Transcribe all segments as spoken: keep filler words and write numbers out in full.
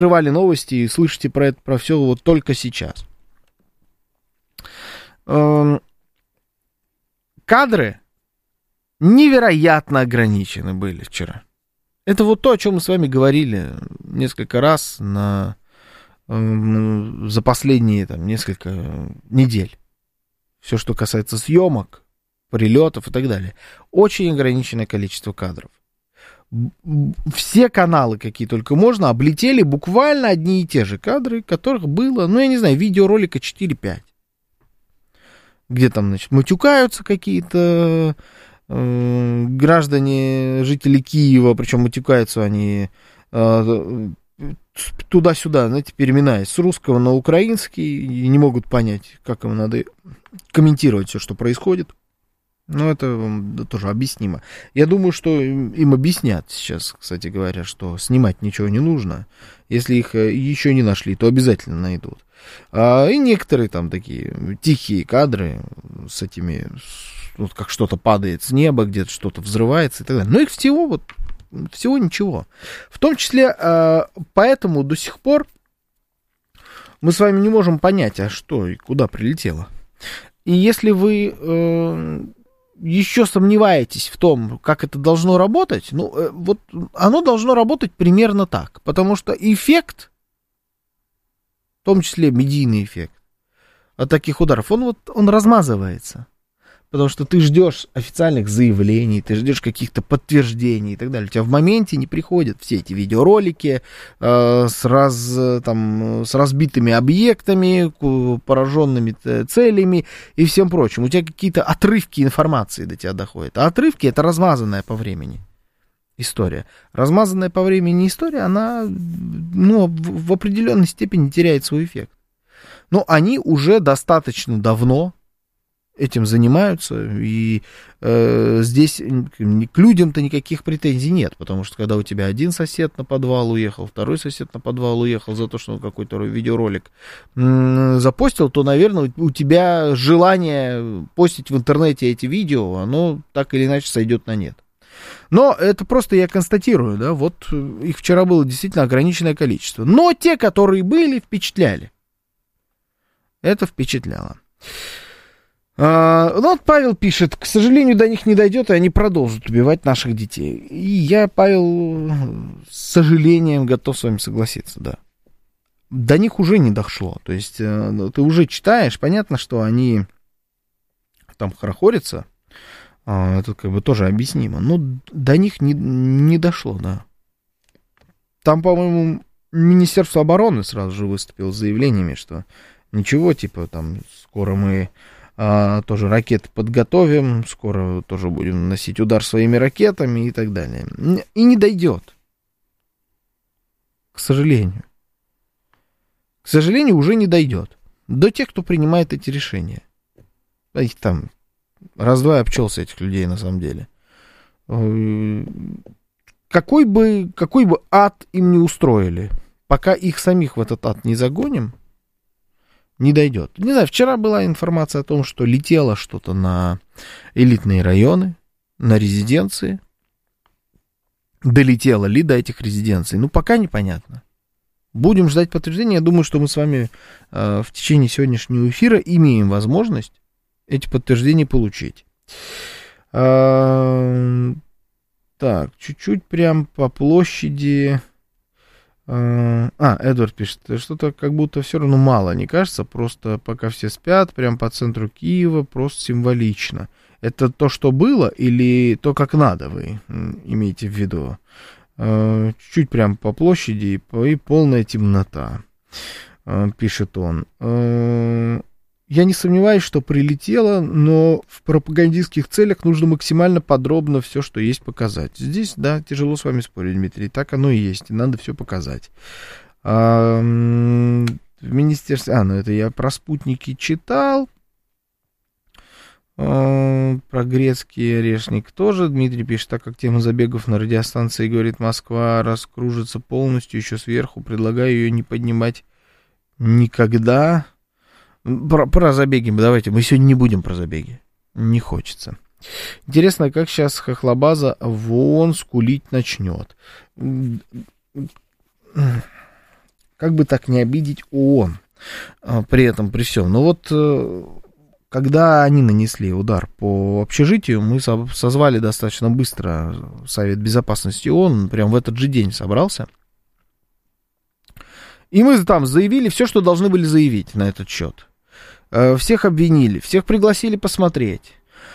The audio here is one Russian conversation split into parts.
открывали новости и слышите про это, про все вот только сейчас. Кадры невероятно ограничены были вчера. Это вот то, о чем мы с вами говорили несколько раз на, за последние там, несколько недель. Все, что касается съемок, прилетов и так далее. Очень ограниченное количество кадров. Все каналы, какие только можно, облетели буквально одни и те же кадры, которых было, ну, я не знаю, видеоролика четыре-пять. Где там, значит, матюкаются какие-то э, граждане, жители Киева, причем матюкаются они э, туда-сюда, знаете, переминаясь с русского на украинский, и не могут понять, как им надо комментировать все, что происходит. Ну, это да, тоже объяснимо. Я думаю, что им, им объяснят сейчас, кстати говоря, что снимать ничего не нужно. Если их еще не нашли, то обязательно найдут. А, и некоторые там такие тихие кадры с этими, вот как что-то падает с неба, где-то что-то взрывается и так далее. Но их всего вот, всего ничего. В том числе, а, поэтому до сих пор мы с вами не можем понять, а что и куда прилетело. И если вы э, еще сомневаетесь в том, как это должно работать, ну, э, вот оно должно работать примерно так. Потому что эффект, в том числе медийный эффект от таких ударов, он вот он размазывается. Потому что ты ждешь официальных заявлений, ты ждешь каких-то подтверждений и так далее. У тебя в моменте не приходят все эти видеоролики э, с, раз, там, с разбитыми объектами, пораженными целями и всем прочим. У тебя какие-то отрывки информации до тебя доходят. А отрывки — это размазанная по времени история. Размазанная по времени история, она ну, в, в определенной степени теряет свой эффект. Но они уже достаточно давно этим занимаются, и э, здесь к людям-то никаких претензий нет, потому что когда у тебя один сосед на подвал уехал, второй сосед на подвал уехал за то, что он какой-то видеоролик м- запостил, то, наверное, у тебя желание постить в интернете эти видео, оно так или иначе сойдет на нет. Но это просто я констатирую, да, вот их вчера было действительно ограниченное количество. Но те, которые были, впечатляли. Это впечатляло. А, ну вот Павел пишет, к сожалению, до них не дойдет, и они продолжат убивать наших детей. И я, Павел, с сожалением готов с вами согласиться, да. До них уже не дошло. То есть ты уже читаешь, понятно, что они там хорохорятся. Это как бы тоже объяснимо. Но до них не, не дошло, да. Там, по-моему, Министерство обороны сразу же выступило с заявлениями, что ничего, типа, там, скоро мы а, тоже ракеты подготовим, скоро тоже будем наносить удар своими ракетами и так далее. И не дойдет. К сожалению. К сожалению, уже не дойдет. До тех, кто принимает эти решения. Их там раз-два и обчелся этих людей, на самом деле. Какой бы, какой бы ад им не устроили, пока их самих в этот ад не загоним, не дойдет. Не знаю, вчера была информация о том, что летело что-то на элитные районы, на резиденции. Долетело ли до этих резиденций? Ну, пока непонятно. Будем ждать подтверждения. Я думаю, что мы с вами э, в течение сегодняшнего эфира имеем возможность эти подтверждения получить. А, так, чуть-чуть прям по площади. А, Эдвард пишет, что-то как будто все равно мало, не кажется? Просто пока все спят, прям по центру Киева, просто символично. Это то, что было, или то, как надо, вы имеете в виду? А, чуть-чуть прям по площади и полная темнота, а, пишет он. А, я не сомневаюсь, что прилетело, но в пропагандистских целях нужно максимально подробно все, что есть, показать. Здесь, да, тяжело с вами спорить, Дмитрий, так оно и есть, и надо все показать. А, в министерстве... А, ну это я про спутники читал. А, про грецкий орешник тоже. Дмитрий пишет, так как тема забегов на радиостанции, говорит, Москва раскружится полностью еще сверху, предлагаю ее не поднимать никогда. Про, про забеги давайте, мы сегодня не будем про забеги. Не хочется. Интересно, как сейчас Хохлобаза вон скулить начнет. как бы так не обидеть ООН при этом, при всем. Но вот когда они нанесли удар по общежитию, мы созвали достаточно быстро Совет Безопасности ООН, прям в этот же день собрался. И мы там заявили все, что должны были заявить на этот счет. Всех обвинили, всех пригласили посмотреть.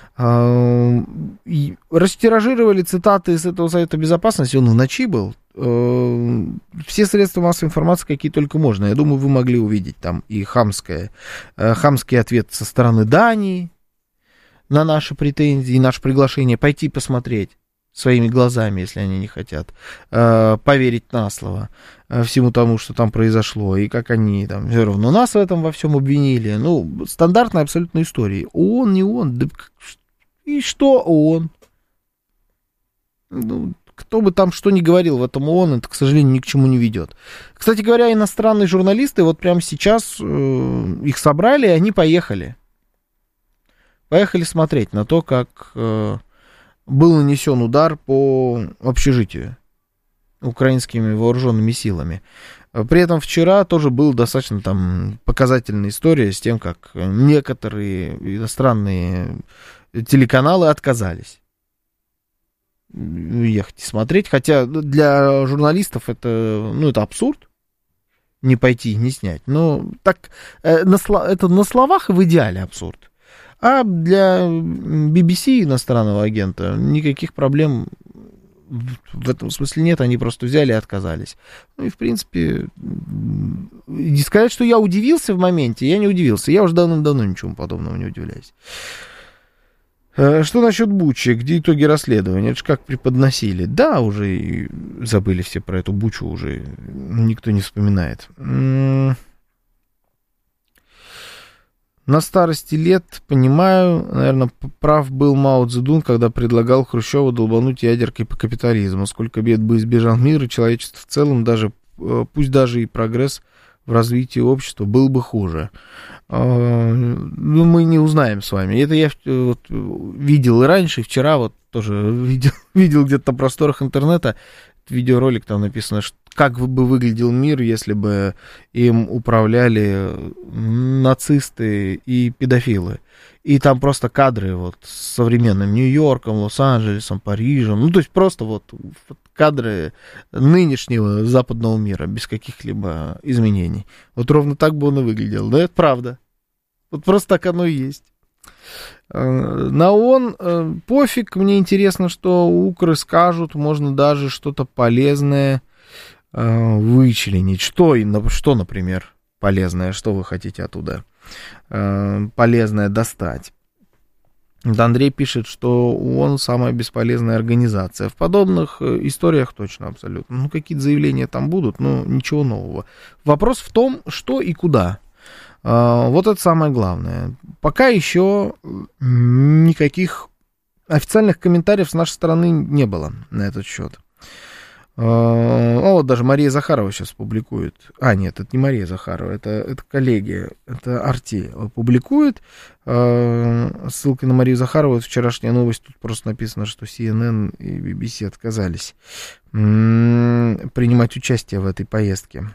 Растиражировали цитаты из этого Совета Безопасности, он в ночи был. Все средства массовой информации, какие только можно. Я думаю, вы могли увидеть там и хамское, хамский ответ со стороны Дании на наши претензии, наше приглашение пойти посмотреть своими глазами, если они не хотят, поверить на слово всему тому, что там произошло, и как они там все равно нас в этом во всем обвинили. Ну, стандартная абсолютно история. ООН, не ООН, да и что ООН? Ну, кто бы там что ни говорил в этом ООН, это, к сожалению, ни к чему не ведет. Кстати говоря, иностранные журналисты, вот прямо сейчас э, их собрали, и они поехали. Поехали смотреть на то, как э, был нанесен удар по общежитию украинскими вооруженными силами. При этом вчера тоже была достаточно там показательная история с тем, как некоторые иностранные телеканалы отказались ехать и смотреть, хотя для журналистов это, ну, это абсурд, не пойти, не снять, но так, э, на, это на словах в идеале абсурд, а для би би си, иностранного агента, никаких проблем в этом смысле нет, они просто взяли и отказались. Ну и, в принципе, и сказать, что я удивился в моменте, я не удивился, я уже давно-давно ничего подобного не удивляюсь. Что насчет Бучи, где итоги расследования? Это же как преподносили. Да, уже и забыли все про эту Бучу, уже никто не вспоминает. На старости лет, понимаю, наверное, прав был Мао Цзэдун, когда предлагал Хрущеву долбануть ядеркой по капитализму. Сколько бед бы избежал мир и человечество в целом, даже, пусть даже и прогресс в развитии общества был бы хуже. Ну, мы не узнаем с вами. Это я вот видел и раньше, и вчера вот тоже видел, видел где-то на просторах интернета видеоролик, там написано, что как бы выглядел мир, если бы им управляли нацисты и педофилы. И там просто кадры вот с современным Нью-Йорком, Лос-Анджелесом, Парижем. Ну, то есть просто вот кадры нынешнего западного мира без каких-либо изменений. Вот ровно так бы он и выглядел. Да, это правда. Вот просто так оно и есть. На ООН пофиг, мне интересно, что укры скажут, можно даже что-то полезное вычленить. Что, что, например, полезное, что вы хотите оттуда полезное достать? Андрей пишет, что ООН самая бесполезная организация. В подобных историях точно, абсолютно. Ну, какие-то заявления там будут, но ничего нового. Вопрос в том, что и куда. Вот это самое главное. Пока еще никаких официальных комментариев с нашей стороны не было на этот счет. О, вот даже Мария Захарова сейчас публикует. А, нет, это не Мария Захарова, это, это коллеги, это Арти публикует. Ссылкой на Марию Захарову, это вчерашняя новость, тут просто написано, что си эн эн и би би си отказались принимать участие в этой поездке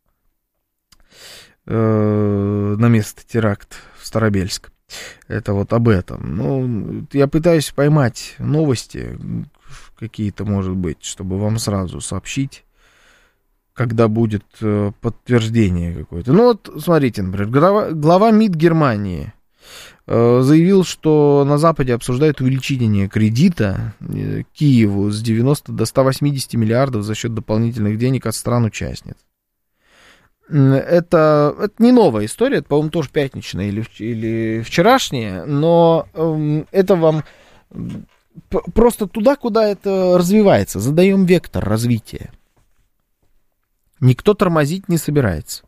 на место теракта в Старобельск. Это вот об этом. Ну, я пытаюсь поймать новости какие-то, может быть, чтобы вам сразу сообщить, когда будет подтверждение какое-то. Ну вот, смотрите, например, глава, глава МИД Германии заявил, что на Западе обсуждают увеличение кредита Киеву с девяноста до ста восьмидесяти миллиардов за счет дополнительных денег от стран-участниц. Это, это не новая история, это, по-моему, тоже пятничная или, или вчерашняя, но э, это вам п- просто туда, куда это развивается, задаем вектор развития. Никто тормозить не собирается.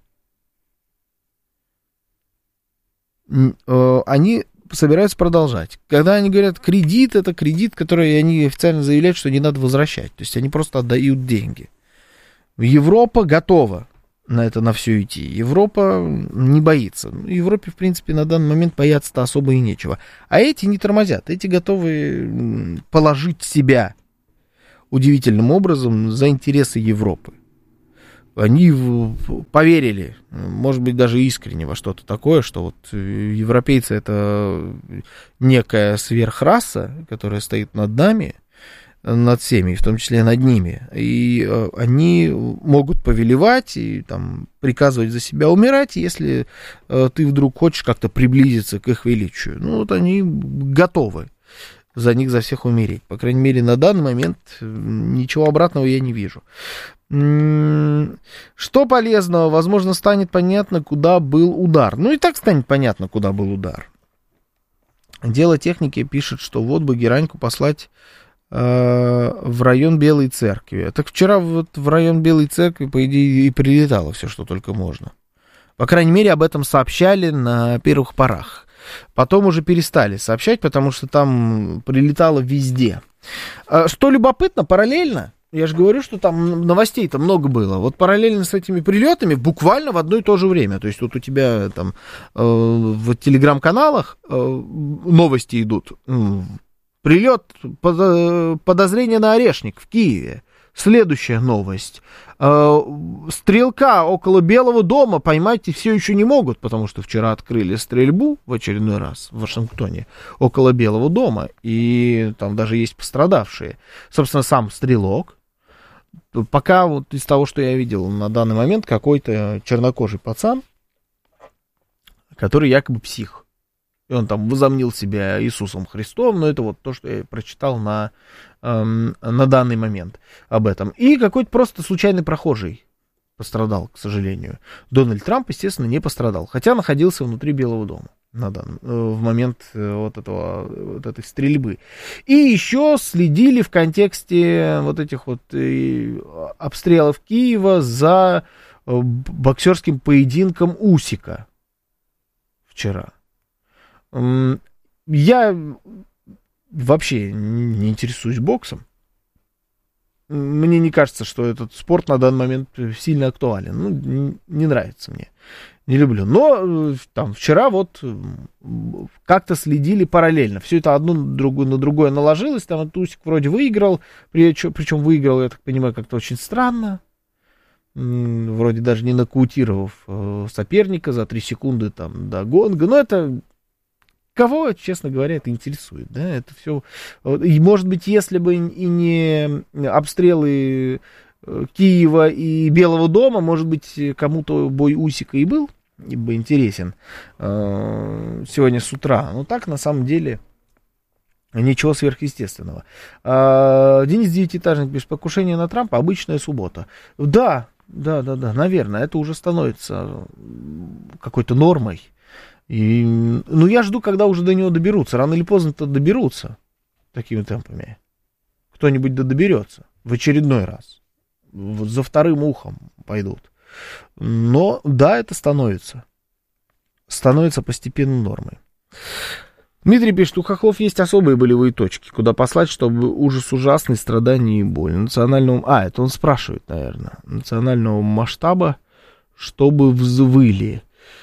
Э, они собираются продолжать. Когда они говорят кредит, это кредит, который они официально заявляют, что не надо возвращать. То есть они просто отдают деньги. Европа готова на это, на все идти. Европа не боится. Европе, в принципе, на данный момент бояться-то особо и нечего. А эти не тормозят. Эти готовы положить себя удивительным образом за интересы Европы. они поверили, может быть, даже искренне во что-то такое, что вот европейцы — это некая сверхраса, которая стоит над нами, над всеми, в том числе над ними, и они могут повелевать и там приказывать за себя умирать, если ты вдруг хочешь как-то приблизиться к их величию. Ну, вот они готовы за них, за всех умереть. По крайней мере, на данный момент ничего обратного я не вижу. Что полезного? Возможно, станет понятно, куда был удар. Ну, и так станет понятно, куда был удар. Дело техники пишет, что вот бы Гераньку послать э, в район Белой Церкви. Так вчера вот в район Белой Церкви, по идее, и прилетало все, что только можно. По крайней мере, об этом сообщали на первых порах. Потом уже перестали сообщать, потому что там прилетало везде. Что любопытно, параллельно, я же говорю, что там новостей-то много было. Вот параллельно с этими прилетами буквально в одно и то же время. То есть вот у тебя там э, в телеграм-каналах э, новости идут. Прилет, под, подозрение на Орешник в Киеве. Следующая новость. Э, стрелка около Белого дома поймать все еще не могут, потому что вчера открыли стрельбу в очередной раз в Вашингтоне около Белого дома. И там даже есть пострадавшие. Собственно, сам стрелок. Пока вот из того, что я видел на данный момент, какой-то чернокожий пацан, который якобы псих. И он там возомнил себя Иисусом Христом, но это вот то, что я прочитал на, эм, на данный момент об этом. И какой-то просто случайный прохожий пострадал, к сожалению. Дональд Трамп, естественно, не пострадал, хотя находился внутри Белого дома на данный, в момент вот, этого, вот этой стрельбы. И еще следили в контексте вот этих вот обстрелов Киева за боксерским поединком Усика вчера. Я вообще не интересуюсь боксом. Мне не кажется, что этот спорт на данный момент сильно актуален. Ну, не нравится мне. Не люблю. Но там вчера вот как-то следили параллельно. Все это одно на другое, на другое наложилось. Там этот Усик вроде выиграл. Причем выиграл, я так понимаю, как-то очень странно. Вроде даже не нокаутировав соперника за три секунды там до гонга. Но это... Кого, честно говоря, это интересует, да, это все, и, может быть, если бы и не обстрелы Киева и Белого дома, может быть, кому-то бой Усика и был бы интересен э, сегодня с утра, но так, на самом деле, ничего сверхъестественного. Э, Денис Девятиэтажник пишет, покушение на Трампа, обычная суббота. Да, да, да, да, наверное, это уже становится какой-то нормой. И, ну, я жду, когда уже до него доберутся. Рано или поздно-то доберутся такими темпами. Кто-нибудь да доберется в очередной раз. Вот за вторым ухом пойдут. Но, да, это становится. Становится постепенно нормой. Дмитрий пишет, у хохлов есть особые болевые точки, куда послать, чтобы ужас ужасный, страдания и боль. Национального... А, это он спрашивает, наверное. Национального масштаба, чтобы взвыли.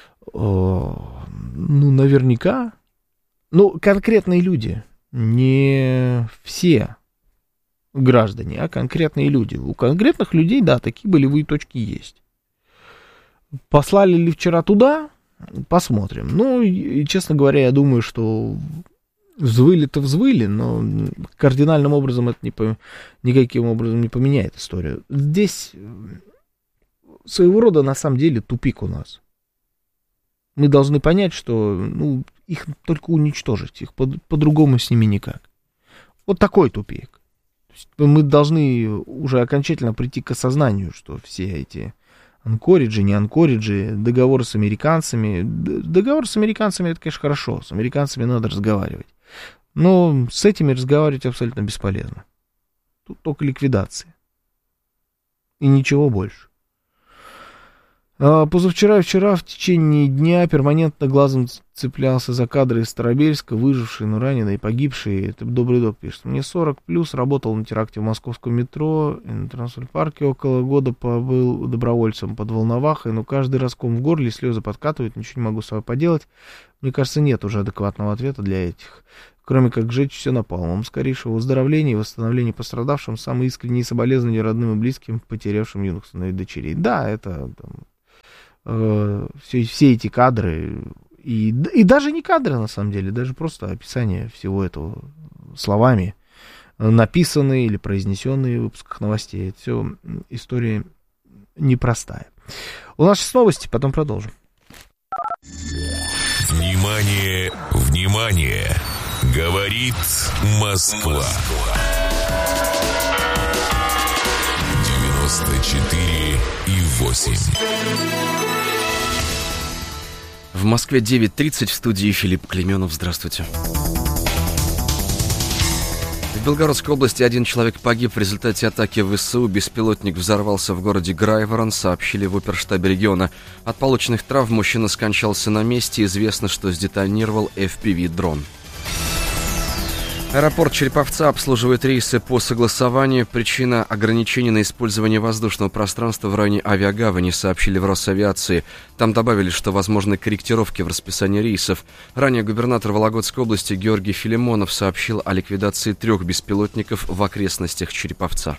Ну, наверняка. Ну, конкретные люди. Не все граждане, а конкретные люди. У конкретных людей, да, такие болевые точки есть. Послали ли вчера туда? Посмотрим. Ну, и, честно говоря, я думаю, что взвыли-то взвыли, но кардинальным образом это не по... никаким образом не поменяет историю. Здесь своего рода, на самом деле, тупик у нас. Мы должны понять, что ну, их только уничтожить, их по- по-другому с ними никак. Вот такой тупик. То есть мы должны уже окончательно прийти к осознанию, что все эти анкориджи, не анкориджи, договоры с американцами. Договор с американцами — это, конечно, хорошо, с американцами надо разговаривать. Но с этими разговаривать абсолютно бесполезно. Тут только ликвидация. И ничего больше. Позавчера и вчера в течение дня перманентно глазом цеплялся за кадры из Старобельска, выжившие, но раненые и погибшие. Это Добрый Док пишет. Мне сорок плюс, работал на теракте в московском метро, и на Трансульпарке около года побыл добровольцем под Волновахой, но каждый раз ком в горле, слезы подкатывают, ничего не могу с собой поделать. Мне кажется, нет уже адекватного ответа для этих. кроме как сжечь все напалмом. Скорейшего выздоровления и восстановления пострадавшим, самые искренние соболезнования родным и близким, потерявшим юных сыновей и дочерей. Да, это там, э, все, все эти кадры, и, и даже не кадры, на самом деле, даже просто описание всего этого словами, написанные или произнесенные в выпусках новостей. Это все история непростая. У нас сейчас новости, потом продолжим. Внимание, внимание! Говорит Москва. девяносто четыре и восемь. В Москве девять тридцать, в студии Филипп Клеменов. Здравствуйте. В Белгородской области один человек погиб в результате атаки ВСУ. Беспилотник взорвался в городе Грайворон, сообщили в оперштабе региона. От полученных травм мужчина скончался на месте. Известно, что сдетонировал эф пи ви-дрон. Аэропорт Череповца обслуживает рейсы по согласованию. Причина — ограничений на использование воздушного пространства в районе авиагавани, сообщили в Росавиации. Там добавили, что возможны корректировки в расписании рейсов. Ранее губернатор Вологодской области Георгий Филимонов сообщил о ликвидации трех беспилотников в окрестностях Череповца.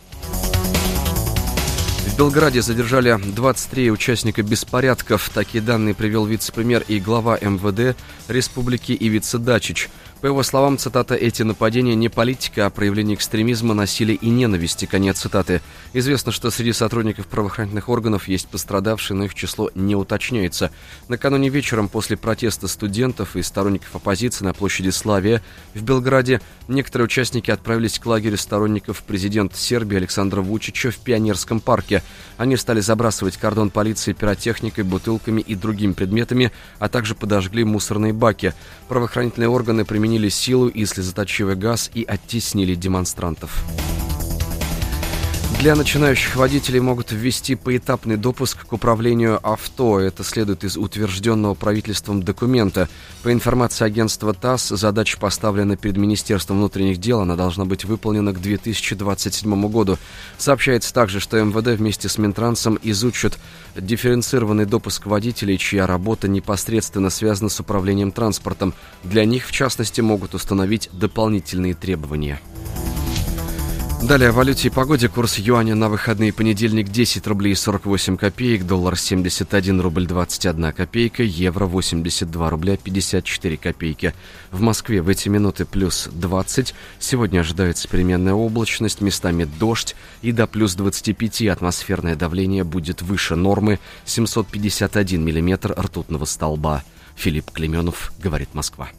В Белграде задержали двадцать три участника беспорядков. Такие данные привел вице-премьер и глава эм вэ дэ республики Ивица Дачич. По его словам, цитата, «эти нападения не политика, а проявление экстремизма, насилия и ненависти», конец цитаты. Известно, что среди сотрудников правоохранительных органов есть пострадавшие, но их число не уточняется. Накануне вечером после протеста студентов и сторонников оппозиции на площади Славия в Белграде некоторые участники отправились к лагерю сторонников президента Сербии Александра Вучича в Пионерском парке. Они стали забрасывать кордон полиции пиротехникой, бутылками и другими предметами, а также подожгли мусорные баки. Правоохранительные органы применили применили силу и слезоточивый газ и оттеснили демонстрантов. Для начинающих водителей могут ввести поэтапный допуск к управлению авто. Это следует из утвержденного правительством документа. По информации агентства ТАСС, задача поставлена перед Министерством внутренних дел. Она должна быть выполнена к две тысячи двадцать седьмому году. Сообщается также, что эм вэ дэ вместе с Минтрансом изучат дифференцированный допуск водителей, чья работа непосредственно связана с управлением транспортом. Для них, в частности, могут установить дополнительные требования. Далее о валюте и погоде. Курс юаня на выходные: понедельник десять рублей сорок восемь копеек, доллар семьдесят один рубль двадцать одна копейка, евро восемьдесят два рубля пятьдесят четыре копейки. В Москве в эти минуты плюс двадцать. Сегодня ожидается переменная облачность, местами дождь, и до плюс двадцати пяти атмосферное давление будет выше нормы, семьсот пятьдесят один миллиметр ртутного столба. Филипп Клеменов, говорит Москва.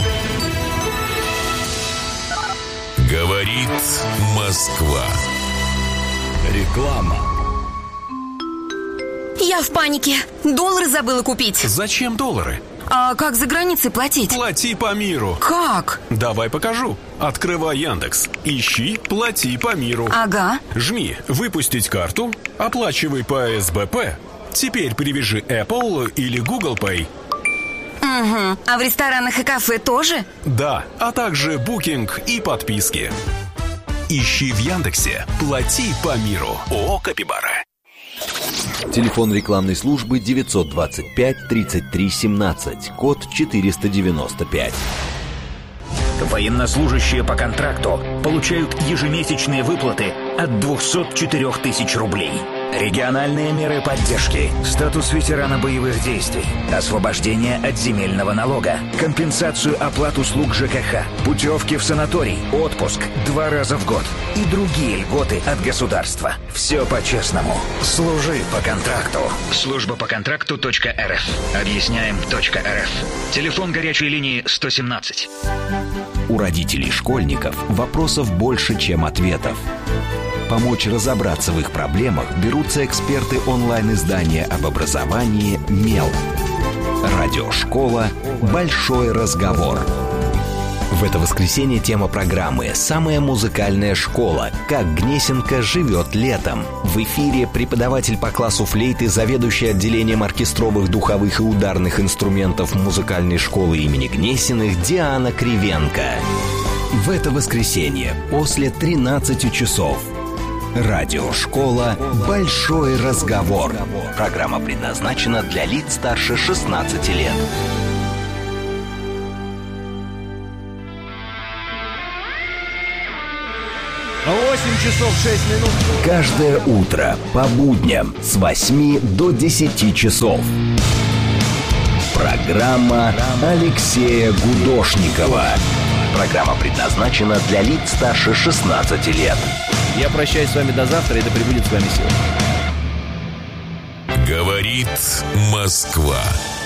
Говорит Москва. Реклама. Я в панике. Доллары забыла купить. Зачем доллары? А как за границей платить? Плати по миру. Как? Давай покажу. Открывай Яндекс. Ищи «Плати по миру». Ага. Жми «Выпустить карту», оплачивай по эс бэ пэ. Теперь привяжи Apple или Google Pay. Угу. А в ресторанах и кафе тоже? Да, а также букинг и подписки. Ищи в Яндексе «Плати по миру». ООО «Капибара». Телефон рекламной службы девятьсот двадцать пять тридцать три семнадцать, код четыреста девяносто пять. Военнослужащие по контракту получают ежемесячные выплаты от двухсот четырёх тысяч рублей. Региональные меры поддержки, статус ветерана боевых действий, освобождение от земельного налога, компенсацию оплат услуг жэ ка ха, путевки в санаторий, отпуск два раза в год и другие льготы от государства. Все по-честному. Служи по контракту. Служба по контракту точка эр эф. Объясняем точка эр эф. Телефон горячей линии сто семнадцать. У родителей школьников вопросов больше, чем ответов. Помочь разобраться в их проблемах берутся эксперты онлайн-издания об образовании «Мел». Радиошкола «Большой разговор». В это воскресенье тема программы «Самая музыкальная школа. Как Гнесинка живет летом». В эфире преподаватель по классу флейты, заведующий отделением оркестровых, духовых и ударных инструментов музыкальной школы имени Гнесиных Диана Кривенко. В это воскресенье после тринадцати часов. Радиошкола «Большой разговор». Программа предназначена для лиц старше шестнадцати лет. восемь часов шесть минут. Каждое утро по будням с восьми до десяти часов. Программа Алексея Гудошникова. Программа предназначена для лиц старше шестнадцати лет. Я прощаюсь с вами до завтра, и да пребудет с вами сила. Говорит Москва.